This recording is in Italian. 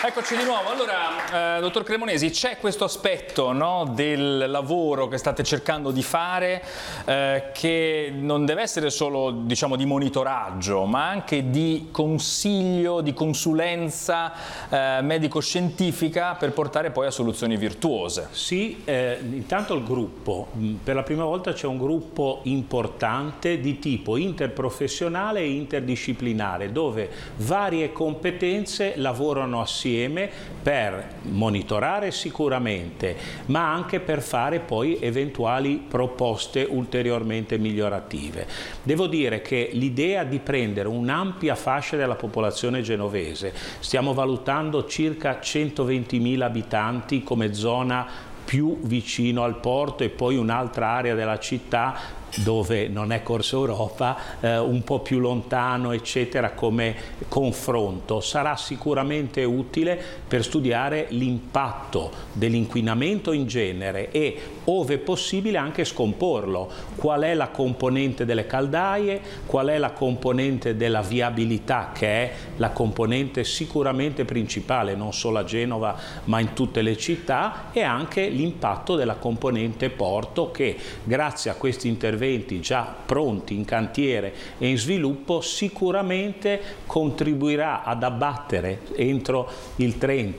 Eccoci di nuovo. Allora, dottor Cremonesi, c'è questo aspetto, no, del lavoro che state cercando di fare che non deve essere solo, diciamo, di monitoraggio, ma anche di consiglio, di consulenza medico-scientifica per portare poi a soluzioni virtuose. Sì, intanto il gruppo. Per la prima volta c'è un gruppo importante di tipo interprofessionale e interdisciplinare, dove varie competenze lavorano assieme per monitorare sicuramente, ma anche per fare poi eventuali proposte ulteriormente migliorative. Devo dire che l'idea di prendere un'ampia fascia della popolazione genovese, stiamo valutando circa 120.000 abitanti come zona più vicino al porto e poi un'altra area della città dove non è Corso Europa, un po' più lontano, eccetera, come confronto. Sarà sicuramente utile per studiare l'impatto dell'inquinamento in genere e, ove possibile, anche scomporlo. Qual è la componente delle caldaie, qual è la componente della viabilità, che è la componente sicuramente principale, non solo a Genova, ma in tutte le città, e anche l'impatto della componente porto che, grazie a questi interventi già pronti in cantiere e in sviluppo, sicuramente contribuirà ad abbattere entro il 30